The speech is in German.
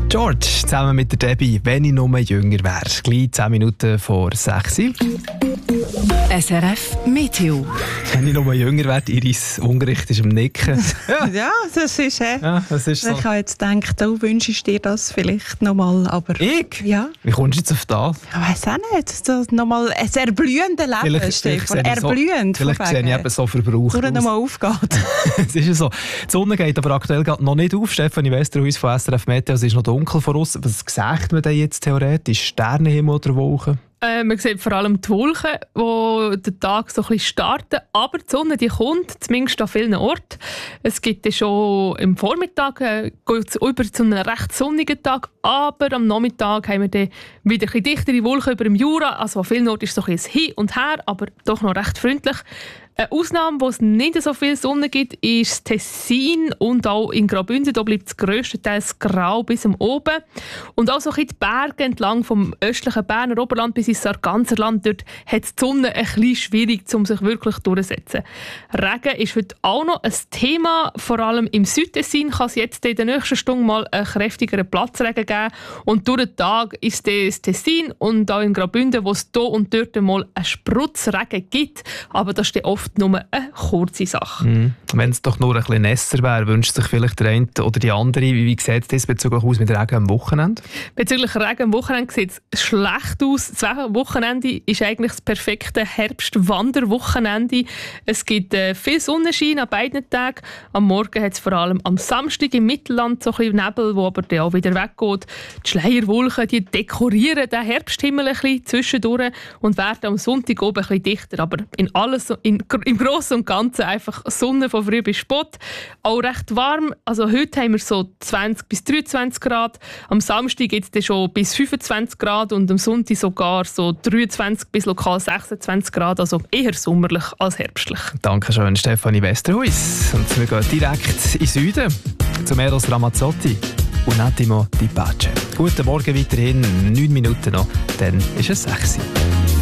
George zusammen mit der Debbie, wenn ich nur jünger wäre. Gleich 10 Minuten vor 6 Uhr. SRF Meteo. Wenn ich nur jünger wäre, Iris Ungericht ist am Nicken. Ja, das ist das ist so. Ich habe jetzt gedacht, du wünschst dir das vielleicht nochmal, aber... Ich? Ja. Wie kommst du jetzt auf das? Ich weiss auch nicht. Das nochmal ein erblühendes Leben, Stefan. Erblühend. Vielleicht sehe ich eben so verbraucht aus. Nochmal aufgeht. Es ist ja so. Die Sonne geht aber aktuell noch nicht auf. Stefanie Westerhuis von SRF Meteo, es ist noch dunkel vor uns. Was sagt man denn jetzt theoretisch? Sternenhimmel oder Wolken? Man sieht vor allem die Wolken, die den Tag so ein bisschen starten. Aber die Sonne die kommt, zumindest an vielen Orten. Es gibt schon im Vormittag geht's über zu einem recht sonnigen Tag. Aber am Nachmittag haben wir dann wieder ein bisschen dichtere Wolken über dem Jura. Also an vielen Orten ist es so ein bisschen Hin und Her, aber doch noch recht freundlich. Eine Ausnahme, wo es nicht so viel Sonne gibt, ist Tessin und auch in Graubünden. Da bleibt es grösstenteils grau bis am Oben. Und auch so ein bisschen die Berge entlang vom östlichen Berner Oberland bis ins Sarganserland. Dort hat die Sonne ein bisschen schwierig, um sich wirklich durchzusetzen. Regen ist heute auch noch ein Thema. Vor allem im Südtessin kann es jetzt in der nächsten Stunde mal einen kräftigeren Platzregen geben. Und durch den Tag ist das Tessin und auch in Graubünden, wo es hier und dort mal einen Sprutzregen gibt. Aber das ist oft nur eine kurze Sache. Wenn es doch nur ein bisschen nässer wäre, wünscht sich vielleicht der eine oder die andere. Wie sieht es bezüglich aus mit Regen am Wochenende? Bezüglich Regen am Wochenende sieht es schlecht aus. Das Wochenende ist eigentlich das perfekte Herbst-Wanderwochenende. Es gibt viel Sonnenschein an beiden Tagen. Am Morgen hat es vor allem am Samstag im Mittelland so ein bisschen Nebel, wo aber dann auch wieder weggeht. Die Schleierwolken die dekorieren den Herbsthimmel ein bisschen zwischendurch und werden am Sonntag oben ein bisschen dichter. Aber im Großen und Ganzen einfach Sonne von früh bis spät. Auch recht warm. Also heute haben wir so 20 bis 23 Grad. Am Samstag geht es schon bis 25 Grad und am Sonntag sogar so 23 bis lokal 26 Grad. Also eher sommerlich als herbstlich. Dankeschön, Stefanie Westerhuis. Und wir gehen direkt in den Süden zu Eros Ramazzotti und Attimo Di Pace. Guten Morgen weiterhin, 9 Minuten noch, dann ist es 6 Uhr.